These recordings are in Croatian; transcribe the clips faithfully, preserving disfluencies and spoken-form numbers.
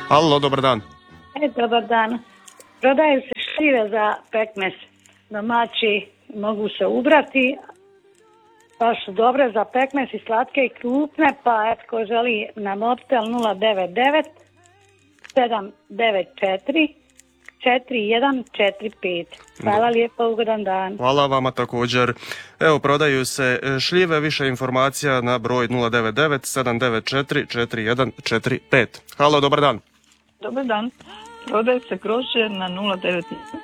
Halo, dobar dan. E, dobar dan. Prodaju se šljive za pekmez. Domaći mogu se ubrati, pa su dobre za pekmez i slatke i krupne, pa eto ko želi na mobitel nula devet devet sedam devet četiri četiri jedan četiri pet. Hvala lijepo, ugodan dan. Hvala vama također. Evo, prodaju se šljive, više informacija na broj nula devet devet sedam devet četiri četiri jedan četiri pet. Halo, dobar dan. Dobar dan. Prodaje se grožđe na nula devet jedan.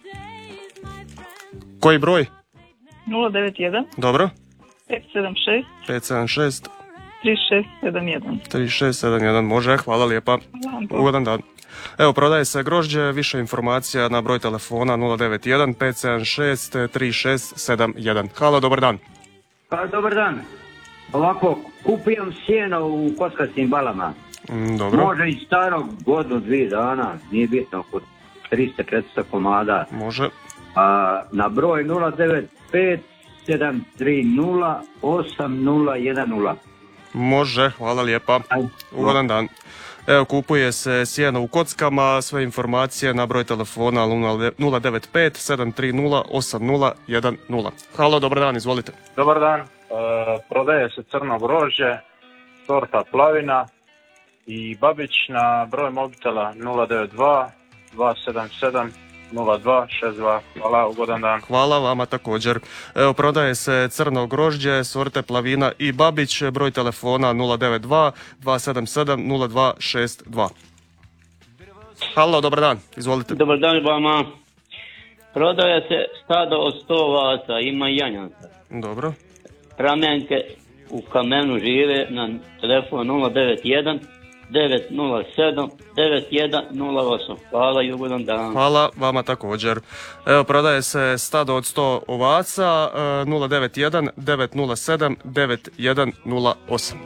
Koji broj? nula devet jedan Dobro. pet sedam šest pet sedam šest tri šest sedam jedan. tri šest sedam jedan, može, hvala lijepa. Ugodan dan. Evo, prodaje se grožđe, više informacija na broj telefona nula devet jedan pet sedam šest tri šest sedam jedan. Halo, dobar dan. Pa, dobar dan. Ovako, kupujem sjeno u kockastim balama. Mm, dobro. Može i starog godinu, dvije dana, nije bitno, oko tristo četiristo komada. Može. A, na broj nula devet pet sedam tri nula osam nula jedan nula. Može, hvala lijepa. Ugodan dan. Evo, kupuje se sjeno u kockama, sve informacije na broj telefona nula devet pet sedam tri nula osam nula jedan nula. Halo, dobar dan, izvolite. Dobar dan, e, prodaje se crno grožđe, sorta Plavina i Babić na broj mobitela nula devet dva dva sedam sedam nula dva šest dva. Hvala, ugodan dan. Hvala vama također. Evo, prodaje se crno grožđe, sorte Plavina i Babić, broj telefona nula devet dva dva sedam sedam nula dva šest dva. Halo, dobar dan, izvolite. Dobar dan vama. Prodaje se stado od sto ovaca, ima i janjanca. Dobro. Ramenke u kamenu žive na telefon nula devet jedan devet nula sedam devet jedan nula osam. Hvala i ugodan dan. Hvala vama također. Evo, prodaje se stado od sto ovaca nula devet jedan devet nula sedam devet jedan nula osam.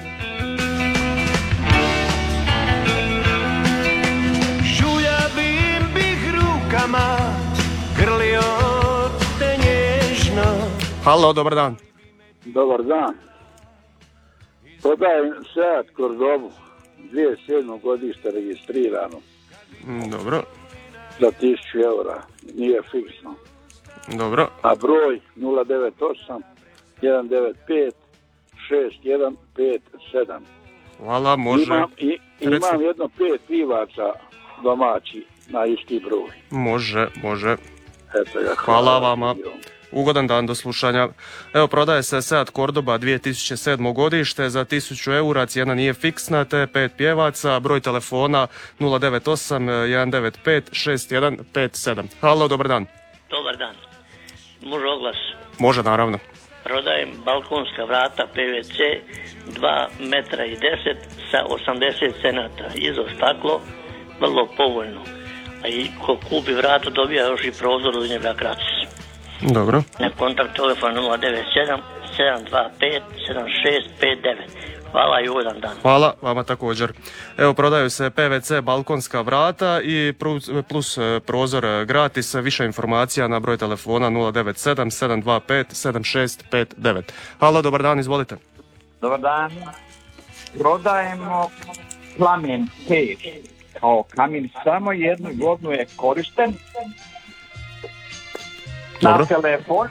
Žuljavim bih rukama grlio te nježno. Halo, dobar dan. Dobar dan. Prodajem Seat Cordobu, dvije tisuće sedmo godište registrirano. Dobro. Za tisuću eura, nije fiksno. Dobro. A broj nula devet osam jedan devet pet šest jedan pet sedam. Hvala, može. Imam, i, imam jedno pet pivaca domaći na isti broj. Može, može. Eto ga, hvala, hvala vama. Vidio. Ugodan dan, do slušanja. Evo, prodaje se Seat Cordoba dvije tisuće sedmo godište za tisuću eura, cijena nije fiksna, te pet pjevaca, broj telefona nula devet osam jedan devet pet šest jedan pet sedam. Halo, dobar dan. Dobar dan. Može oglas? Može, naravno. Prodajem balkonska vrata P V C dva metra i deset sa osamdeset centimetara. Izo staklo, vrlo povoljno. A i ko kupi vrata dobija još i prozor od njega gratis. Dobro. Na kontakt telefon nula devet sedam sedam dva pet sedam šest pet devet. Hvala i ugodan dan. Hvala vama također. Evo, prodaju se P V C balkonska vrata i plus prozor gratis. Više informacija na broj telefona nula devet sedam sedam dva pet sedam šest pet devet. Halo, dobar dan, izvolite. Dobar dan. Prodajemo plamen peć. Kao kamin samo jednu godinu je korišten. Dobro. Na telefon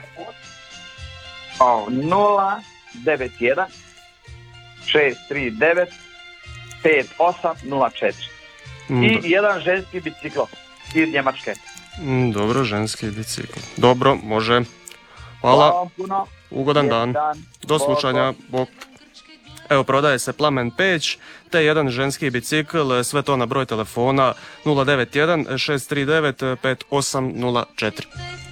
nula devet jedan šest tri devet pet osam nula četiri. Mm, I do... jedan ženski bicikl iz Njemačke. Mm, dobro, ženski bicikl. Dobro, može. Hvala. Hvala puno. Ugodan dan. dan. Do slušanja. Bok. Evo, prodaje se plamen peć, te jedan ženski bicikl, sve to na broj telefona nula devet jedan šest tri devet pet osam nula četiri.